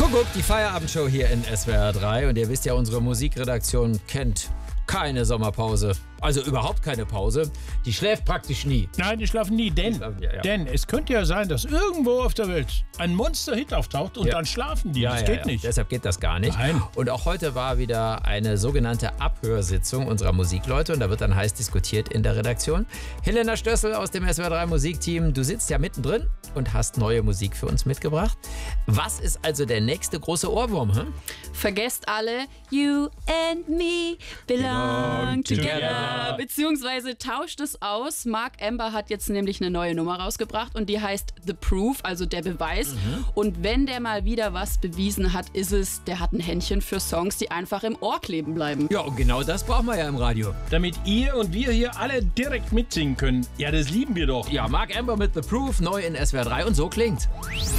Kuckuck, die Feierabendshow hier in SWR 3. Und ihr wisst ja, unsere Musikredaktion kennt keine Sommerpause. Also überhaupt keine Pause. Die schläft praktisch nie. Nein, die schlafen nie, denn es könnte ja sein, dass irgendwo auf der Welt ein Monster-Hit auftaucht und dann schlafen die. Das geht nicht. Deshalb geht das gar nicht. Nein. Und auch heute war wieder eine sogenannte Abhörsitzung unserer Musikleute und da wird dann heiß diskutiert in der Redaktion. Helena Stössel aus dem SWR 3 Musikteam, du sitzt ja mittendrin und hast neue Musik für uns mitgebracht. Was ist also der nächste große Ohrwurm? Vergesst alle, you and me belong together. Beziehungsweise tauscht es aus. Mark Amber hat jetzt nämlich eine neue Nummer rausgebracht und die heißt The Proof, also der Beweis. Und wenn der mal wieder was bewiesen hat, ist es, der hat ein Händchen für Songs, die einfach im Ohr kleben bleiben. Ja, und genau das brauchen wir ja im Radio. Damit ihr und wir hier alle direkt mitsingen können. Ja, das lieben wir doch. Ja, Mark Amber mit The Proof, neu in SWR 3 und so klingt's.